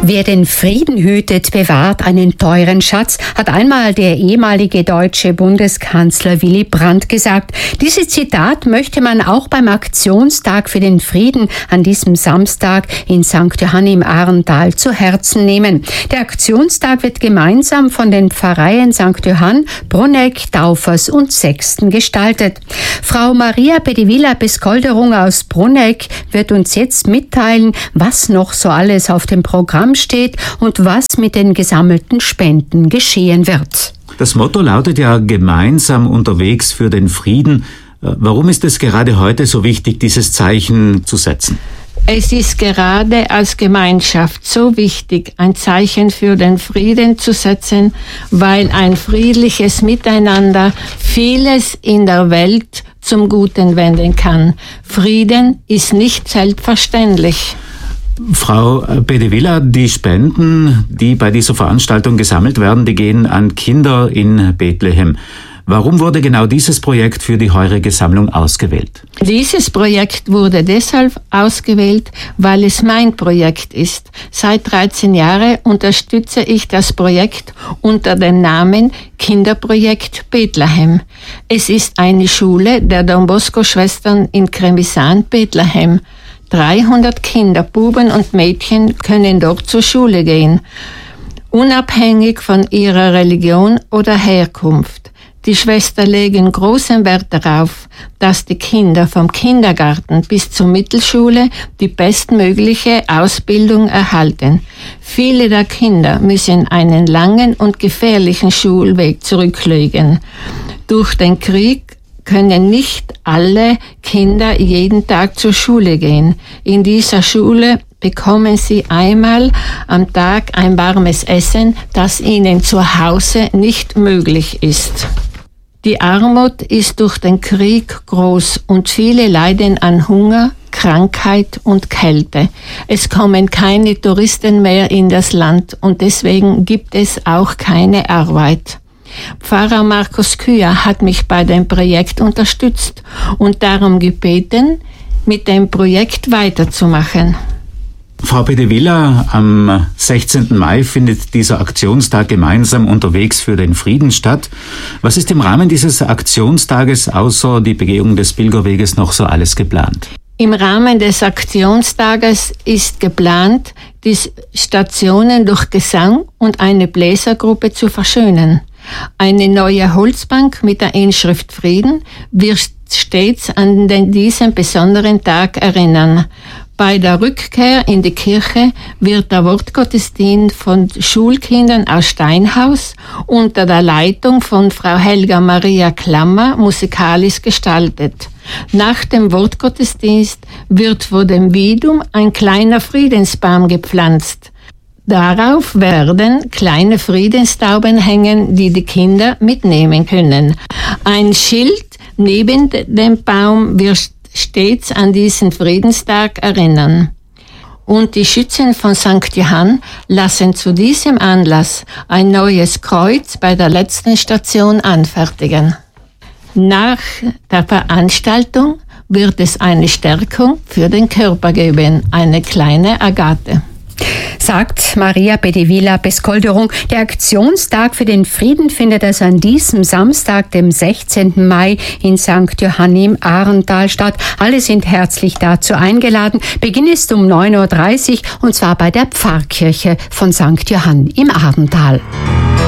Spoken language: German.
Wer den Frieden hütet, bewahrt einen teuren Schatz, hat einmal der ehemalige deutsche Bundeskanzler Willy Brandt gesagt. Dieses Zitat möchte man auch beim Aktionstag für den Frieden an diesem Samstag in St. Johann im Ahrental zu Herzen nehmen. Der Aktionstag wird gemeinsam von den Pfarreien St. Johann, Brunegg, Daufers und Sexten gestaltet. Frau Maria Bedivilla-Beskolderung aus Brunegg wird uns jetzt mitteilen, was noch so alles auf dem Programm steht und was mit den gesammelten Spenden geschehen wird. Das Motto lautet ja gemeinsam unterwegs für den Frieden. Warum ist es gerade heute so wichtig, dieses Zeichen zu setzen? Es ist gerade als Gemeinschaft so wichtig, ein Zeichen für den Frieden zu setzen, weil ein friedliches Miteinander vieles in der Welt zum Guten wenden kann. Frieden ist nicht selbstverständlich. Frau Bedivilla, die Spenden, die bei dieser Veranstaltung gesammelt werden, die gehen an Kinder in Bethlehem. Warum wurde genau dieses Projekt für die heurige Sammlung ausgewählt? Dieses Projekt wurde deshalb ausgewählt, weil es mein Projekt ist. Seit 13 Jahren unterstütze ich das Projekt unter dem Namen Kinderprojekt Bethlehem. Es ist eine Schule der Don Bosco-Schwestern in Kremisan, Bethlehem. 300 Kinder, Buben und Mädchen können dort zur Schule gehen, unabhängig von ihrer Religion oder Herkunft. Die Schwestern legen großen Wert darauf, dass die Kinder vom Kindergarten bis zur Mittelschule die bestmögliche Ausbildung erhalten. Viele der Kinder müssen einen langen und gefährlichen Schulweg zurücklegen. Durch den Krieg können nicht alle Kinder jeden Tag zur Schule gehen. In dieser Schule bekommen sie einmal am Tag ein warmes Essen, das ihnen zu Hause nicht möglich ist. Die Armut ist durch den Krieg groß und viele leiden an Hunger, Krankheit und Kälte. Es kommen keine Touristen mehr in das Land und deswegen gibt es auch keine Arbeit. Pfarrer Markus Küher hat mich bei dem Projekt unterstützt und darum gebeten, mit dem Projekt weiterzumachen. Frau Bedivilla, am 16. Mai findet dieser Aktionstag gemeinsam unterwegs für den Frieden statt. Was ist im Rahmen dieses Aktionstages außer die Begehung des Pilgerweges noch so alles geplant? Im Rahmen des Aktionstages ist geplant, die Stationen durch Gesang und eine Bläsergruppe zu verschönen. Eine neue Holzbank mit der Inschrift Frieden wird stets an diesen besonderen Tag erinnern. Bei der Rückkehr in die Kirche wird der Wortgottesdienst von Schulkindern aus Steinhaus unter der Leitung von Frau Helga Maria Klammer musikalisch gestaltet. Nach dem Wortgottesdienst wird vor dem Widum ein kleiner Friedensbaum gepflanzt. Darauf werden kleine Friedenstauben hängen, die die Kinder mitnehmen können. Ein Schild neben dem Baum wird stets an diesen Friedenstag erinnern. Und die Schützen von St. Johann lassen zu diesem Anlass ein neues Kreuz bei der letzten Station anfertigen. Nach der Veranstaltung wird es eine Stärkung für den Körper geben, eine kleine Agathe. Sagt Maria Bedivilla-Beskolderung. Der Aktionstag für den Frieden findet also an diesem Samstag, dem 16. Mai in St. Johann im Ahrental statt. Alle sind herzlich dazu eingeladen. Beginn ist um 9.30 Uhr und zwar bei der Pfarrkirche von St. Johann im Ahrental.